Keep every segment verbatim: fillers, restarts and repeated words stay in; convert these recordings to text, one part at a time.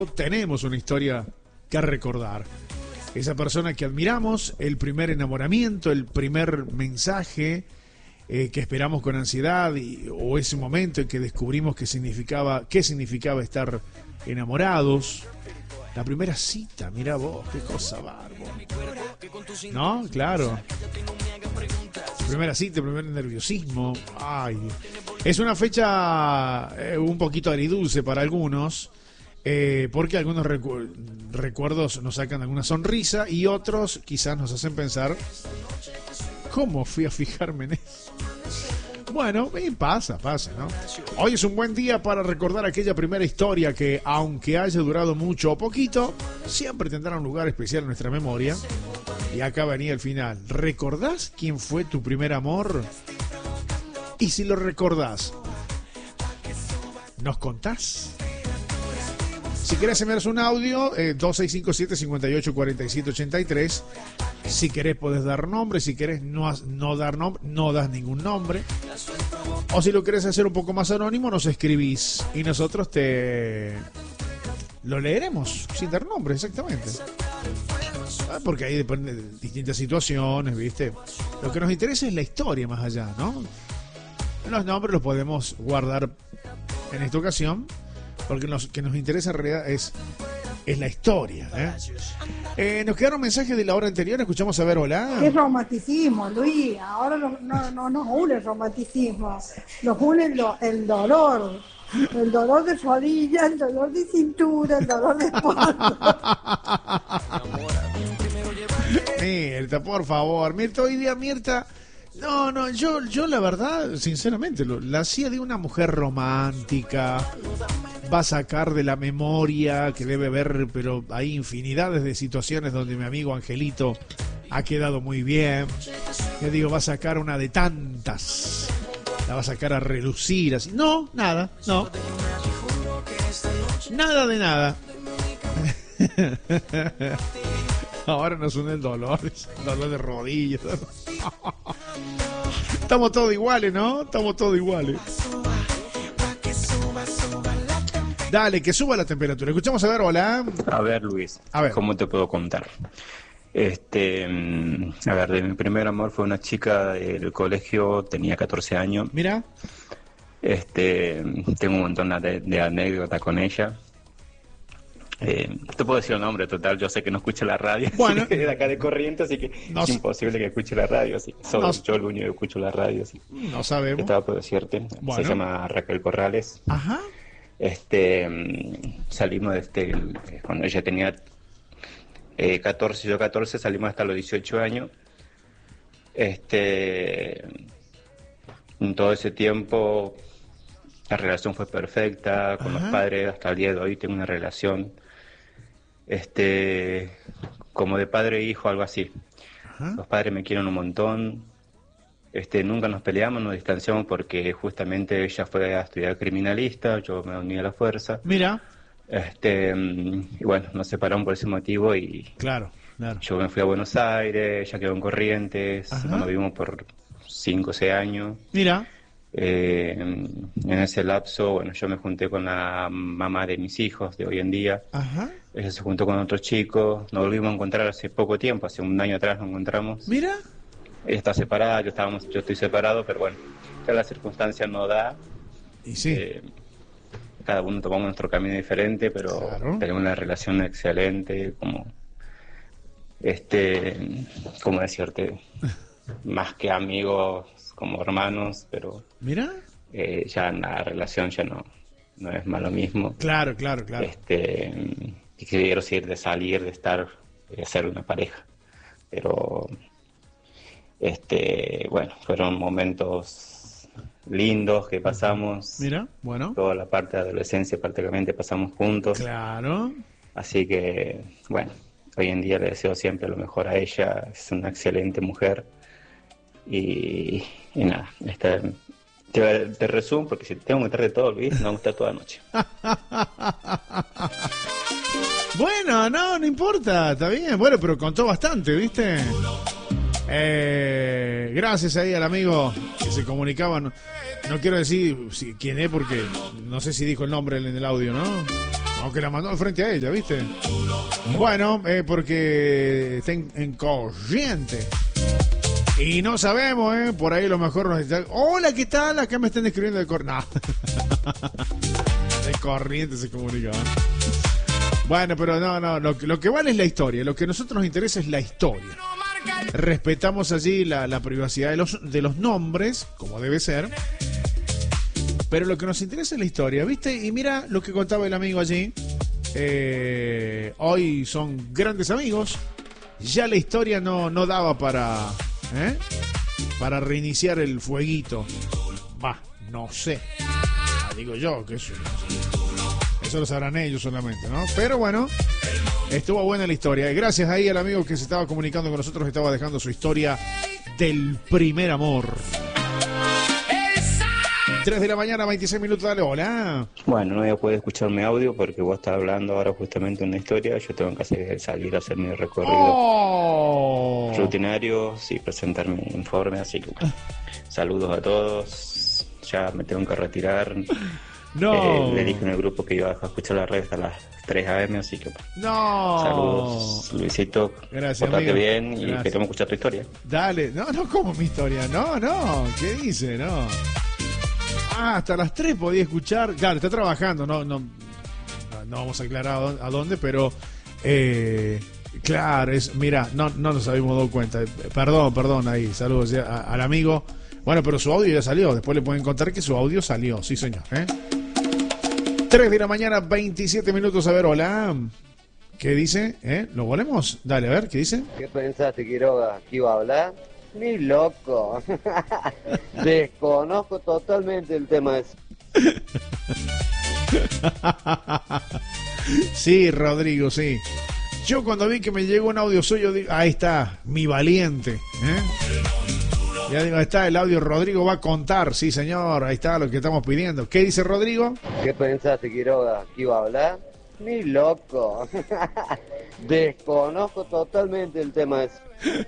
tenemos una historia que recordar. Esa persona que admiramos, el primer enamoramiento, el primer mensaje eh, que esperamos con ansiedad, y, o ese momento en que descubrimos que significaba, qué significaba estar enamorados. La primera cita, mira vos, qué cosa bárbara. ¿No? Claro. Primera cita, el primer nerviosismo. Ay, es una fecha eh, un poquito agridulce para algunos. Eh, porque algunos recu recuerdos nos sacan alguna sonrisa y otros quizás nos hacen pensar, ¿cómo fui a fijarme en eso? Bueno, eh, pasa, pasa, ¿no? Hoy es un buen día para recordar aquella primera historia que, aunque haya durado mucho o poquito, siempre tendrá un lugar especial en nuestra memoria. Y acá venía el final. ¿Recordás quién fue tu primer amor? Y si lo recordás, ¿nos contás? Si querés enviarnos un audio, eh, dos seis cinco siete, cinco ocho cuatro siete ocho tres. Si querés podés dar nombre, si querés no, no dar nombre, no das ningún nombre. O si lo querés hacer un poco más anónimo, nos escribís y nosotros te lo leeremos sin dar nombre, exactamente. Ah, porque ahí depende de distintas situaciones, ¿viste? Lo que nos interesa es la historia más allá, ¿no? Los nombres los podemos guardar en esta ocasión, porque lo que nos interesa en realidad es, es la historia, ¿eh? Eh, nos quedaron mensajes de la hora anterior, escuchamos a ver, hola. Qué romanticismo, Luis, ahora no, no, no nos une el romanticismo, nos une el, do, el dolor, el dolor de rodilla, el dolor de cintura, el dolor de espalda. Mirta, por favor, Mirta, hoy día Mirta... No, no, yo, yo la verdad, sinceramente, lo, la hacía de una mujer romántica, va a sacar de la memoria, que debe haber, pero hay infinidades de situaciones donde mi amigo Angelito ha quedado muy bien. Yo digo, va a sacar una de tantas, la va a sacar a relucir, así. No, nada, no. Nada de nada. Ahora nos une el dolor, el dolor de rodillas. Estamos todos iguales, ¿no? Estamos todos iguales. Dale, que suba la temperatura. Escuchamos a ver, hola. A ver, Luis, a ver. ¿Cómo te puedo contar? Este, a ver, de mi primer amor fue una chica del colegio, tenía catorce años. Mira. Este, tengo un montón de, de anécdotas con ella. Eh, te puedo decir el nombre, total, yo sé que no escucha la radio, bueno, de acá de Corrientes, así que no, es imposible que escuche la radio, así que soy no, yo el único que escucho la radio, así. No sabemos. Estaba por decirte, bueno. Se llama Raquel Corrales. Ajá. Este, salimos desde el, cuando ella tenía eh, catorce, yo catorce, salimos hasta los dieciocho años. Este, en todo ese tiempo la relación fue perfecta con Ajá. los padres, hasta el día de hoy tengo una relación este como de padre e hijo, algo así. Ajá. Los padres me quieren un montón. Este, nunca nos peleamos, nos distanciamos porque justamente ella fue a estudiar criminalista, yo me uní a la fuerza. Mira. Este, y bueno, nos separamos por ese motivo y claro, claro. Yo me fui a Buenos Aires, ella quedó en Corrientes, Ajá. nos vivimos por cinco o seis años. Mira. Eh, en ese lapso, bueno, yo me junté con la mamá de mis hijos de hoy en día. Ajá. Ella se juntó con otros chicos, nos volvimos a encontrar hace poco tiempo, hace un año atrás nos encontramos. Mira. Ella está separada, yo estábamos, yo estoy separado, pero bueno, ya la circunstancia no da. Y sí. Eh, cada uno tomamos nuestro camino diferente, pero claro. tenemos una relación excelente, como, este, como decirte, más que amigos, como hermanos, pero mira, eh, ya la relación ya no, no es más lo mismo. Claro, claro, claro. Este, y quiero seguir de salir, de estar, de ser una pareja, pero este, bueno, fueron momentos lindos que pasamos. Mira, bueno. Toda la parte de adolescencia prácticamente pasamos juntos. Claro. Así que, bueno, hoy en día le deseo siempre lo mejor a ella, es una excelente mujer. Y, y nada, este, te, te resumo porque si tengo que estar de todo, Luis, no me gusta toda la noche. Bueno, no, no importa, está bien. Bueno, pero contó bastante, ¿viste? Eh, gracias ahí al amigo que se comunicaba. No, no quiero decir si, quién es porque no sé si dijo el nombre en el audio, ¿no? Aunque la mandó al frente a ella, ¿viste? Bueno, eh, porque está en, en corriente. Y no sabemos, ¿eh? Por ahí lo mejor nos está... Hola, ¿qué tal? Acá me están escribiendo de Corrientes. No. De Corrientes se comunicaban. Bueno, pero no, no. Lo, lo que vale es la historia. Lo que a nosotros nos interesa es la historia. Respetamos allí la, la privacidad de los, de los nombres, como debe ser. Pero lo que nos interesa es la historia, ¿viste? Y mira lo que contaba el amigo allí. Eh, hoy son grandes amigos. Ya la historia no, no daba para... ¿eh? Para reiniciar el fueguito. Va, no sé. Ah, digo yo que eso, eso lo sabrán ellos solamente, ¿no? Pero bueno, estuvo buena la historia. Gracias ahí al amigo que se estaba comunicando con nosotros, estaba dejando su historia del primer amor. tres de la mañana, veintiséis minutos, dale, hola. Bueno, no voy a poder escuchar mi audio porque vos estás hablando ahora justamente una historia. Yo tengo que hacer, salir a hacer mi recorrido Oh. rutinario, sí, presentar mi informe, así que saludos a todos. Ya me tengo que retirar. No. Eh, le dije en el grupo que iba a escuchar la red hasta las tres a eme, así que No. saludos, Luisito. Gracias, portate amigo. bien y Gracias. queremos escuchar tu historia. Dale, no, no, como mi historia, no, no, ¿qué dice? No. Ah, hasta las tres podía escuchar. Claro, está trabajando, no, no, no, no vamos a aclarar a dónde, a dónde pero eh, claro, es, mira, no, no nos habíamos dado cuenta. Perdón, perdón ahí, saludos ya, a, al amigo. Bueno, pero su audio ya salió, después le pueden contar que su audio salió, sí señor, ¿eh? tres de la mañana, veintisiete minutos, a ver, hola. ¿Qué dice? ¿Eh? ¿Lo volvemos? Dale, a ver, ¿qué dice? ¿Qué pensaste, Quiroga, que iba a hablar? Ni loco. Desconozco totalmente el tema ese. Sí, Rodrigo, sí. Yo cuando vi que me llegó un audio suyo, digo, ahí está, mi valiente. ¿eh? Ya digo, ahí está el audio, Rodrigo va a contar, sí señor, ahí está lo que estamos pidiendo. ¿Qué dice Rodrigo? ¿Qué pensaste, Quiroga, que iba a hablar? Ni loco. Desconozco totalmente el tema ese.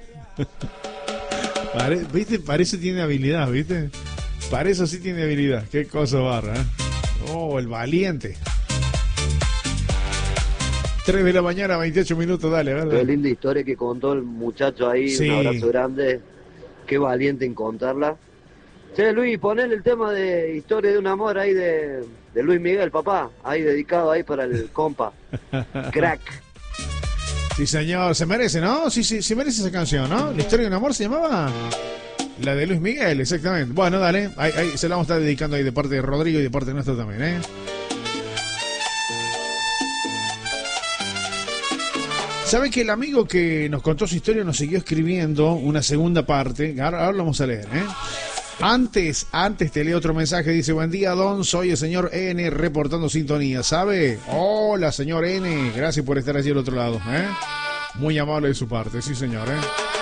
Pare, ¿Viste? Parece tiene habilidad, ¿viste? Para eso sí tiene habilidad. Qué cosa barra, ¿eh? Oh, el valiente. tres de la mañana, veintiocho minutos, dale, ¿verdad? Qué linda historia que contó el muchacho ahí, Sí. un abrazo grande. Qué valiente en contarla. Che, Luis, ponele el tema de Historia de un amor ahí de, de Luis Miguel, papá. Ahí dedicado ahí para el compa. Crack. Sí, señor, se merece, ¿no? Sí, sí, se merece esa canción, ¿no? La historia de un amor se llamaba. La de Luis Miguel, exactamente. Bueno, dale, ahí, ahí se la vamos a estar dedicando ahí de parte de Rodrigo y de parte nuestra también, ¿eh? ¿Sabe que el amigo que nos contó su historia nos siguió escribiendo una segunda parte? Ahora, ahora lo vamos a leer, ¿eh? Antes, antes te leo otro mensaje, dice: buen día, Don, soy el señor N reportando sintonía, ¿sabe? Hola, señor N, gracias por estar allí al otro lado, ¿eh? Muy amable de su parte, sí, señor, ¿eh?